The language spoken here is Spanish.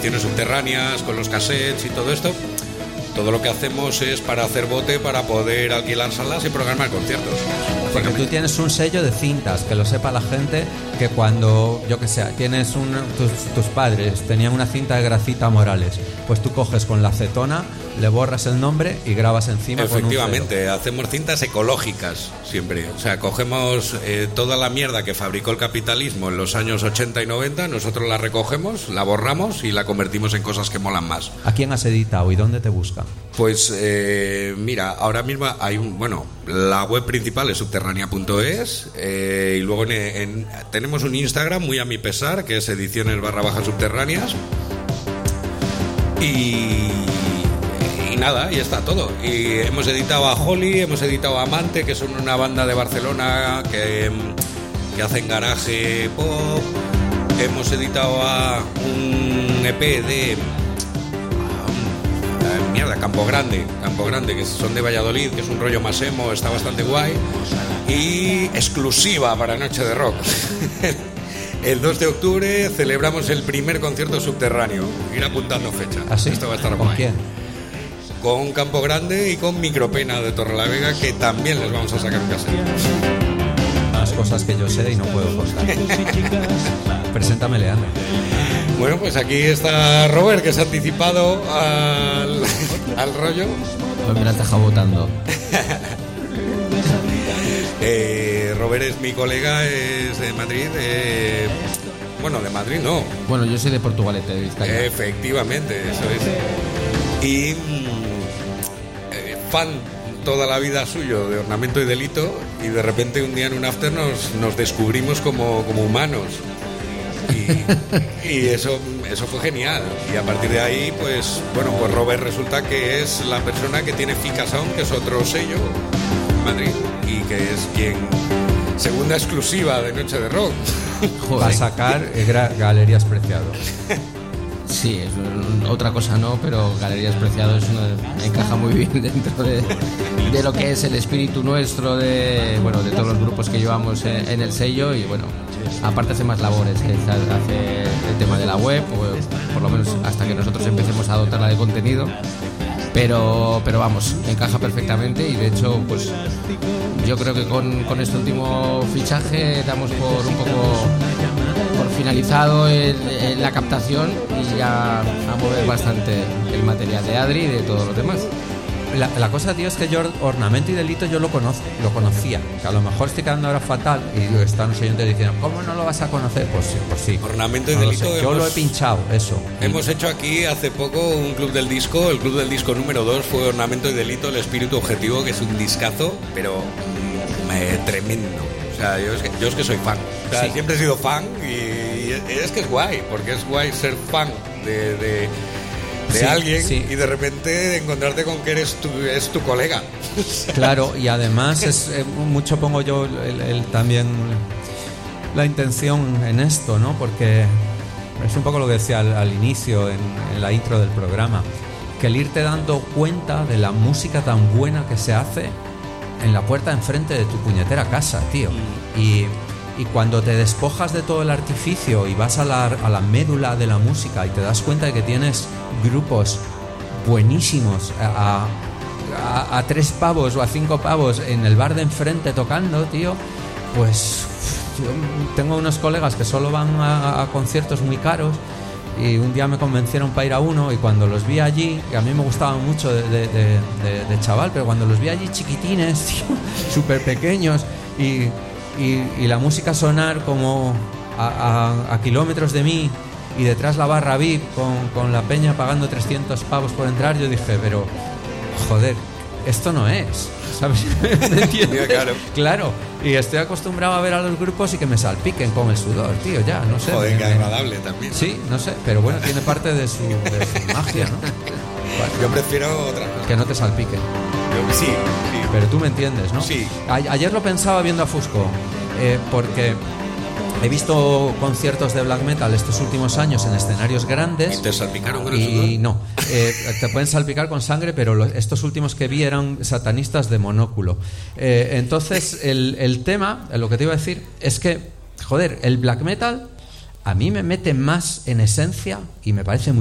ediciones subterráneas, con los cassettes y todo esto. Todo lo que hacemos es para hacer bote, para poder alquilar salas y programar conciertos. Porque tú tienes un sello de cintas, que lo sepa la gente, que cuando, yo que sé, tienes tus padres tenían una cinta de Gracita Morales, pues tú coges con la acetona, le borras el nombre y grabas encima. Efectivamente, con un cero. hacemos cintas ecológicas siempre. O sea, cogemos toda la mierda que fabricó el capitalismo en los años 80 y 90, nosotros la recogemos, la borramos y la convertimos en cosas que molan más. ¿A quién has editado y dónde te buscan? Pues mira, ahora mismo hay la web principal es subterránea.es, y luego tenemos un Instagram muy a mi pesar, que es ediciones_subterráneas, y nada, y está todo. Y hemos editado a Holly, hemos editado a Amante, que son una banda de Barcelona que hacen garaje pop. Hemos editado a un EP de Campo Grande, que son de Valladolid, que es un rollo más emo, está bastante guay. Y exclusiva para Noche de Rock. El 2 de octubre celebramos el primer concierto subterráneo. Ir apuntando fecha. ¿Ah, sí? Esto va a estar ¿Con guay. quién? Con Campo Grande y con Micropena de Torrelavega, que también les vamos a sacar un cassette. Las cosas que yo sé y no puedo contar. Preséntame, Leandro. Bueno, pues aquí está Robert, que se ha anticipado al rollo. Pues me la has dejado votando. Robert es mi colega, es de Madrid. Bueno, de Madrid no. Bueno, yo soy de Portugalete, de Vizcaya. Efectivamente, eso es. Y fan toda la vida suyo de Ornamento y Delito, y de repente un día en un after nos descubrimos como humanos. Y eso fue genial. Y a partir de ahí, pues Robert resulta que es la persona que tiene Fica Sound, que es otro sello en Madrid, y que es quien segunda exclusiva de Noche de Rock. Va a sacar Galerías Preciado. Sí, otra cosa no, pero Galerías Preciado encaja muy bien dentro de lo que es el espíritu nuestro, de todos los grupos que llevamos en el sello. Y bueno, aparte hace más labores, hace el tema de la web, por lo menos hasta que nosotros empecemos a dotarla de contenido. Pero vamos, encaja perfectamente, y de hecho, pues yo creo que con este último fichaje damos por finalizado la captación, y ya a mover bastante el material de Adri y de todos los demás. La cosa, tío, es que yo Ornamento y Delito yo lo conocía, que a lo mejor estoy quedando ahora fatal y están los oyentes diciendo, ¿cómo no lo vas a conocer? Pues sí. Ornamento y no Delito yo lo he pinchado, eso. Hemos hecho aquí hace poco un club del disco. El club del disco número 2 fue Ornamento y Delito, el espíritu objetivo, que es un discazo, pero tremendo. O sea, yo es que soy fan. O sea, siempre he sido fan, y es que es guay, porque es guay ser fan de alguien, y de repente encontrarte con que es tu colega. Claro, y además es mucho pongo yo también la intención en esto, ¿no? Porque es un poco lo que decía al inicio, en la intro del programa, que el irte dando cuenta de la música tan buena que se hace en la puerta enfrente de tu puñetera casa, tío. Y cuando te despojas de todo el artificio y vas a la médula de la música y te das cuenta de que tienes grupos buenísimos a 3 pavos o a 5 pavos en el bar de enfrente tocando, tío, pues yo tengo unos colegas que solo van a conciertos muy caros, y un día me convencieron para ir a uno, y cuando los vi allí, que a mí me gustaban mucho de chaval, pero cuando los vi allí chiquitines, tío, súper pequeños, y la música sonar como a kilómetros de mí, y detrás la barra VIP con la peña pagando 300 pavos por entrar, yo dije, pero joder, esto no es, ¿sabes? ¿Me entiendes? Claro, y estoy acostumbrado a ver a los grupos y que me salpiquen con el sudor, tío, ya, no sé. Joder, qué agradable también. Sí, no sé, pero bueno, tiene parte de su magia, ¿no? Bueno, yo prefiero otra cosa. Que no te salpiquen. Sí. Pero tú me entiendes, ¿no? Sí. Ayer lo pensaba viendo a Fusco, porque he visto conciertos de black metal estos últimos años en escenarios grandes. ¿Y te salpicaron con el sudor? No, te pueden salpicar con sangre, pero estos últimos que vi eran satanistas de monóculo. Entonces, el tema, lo que te iba a decir, es que, joder, el black metal a mí me mete más en esencia y me parece muy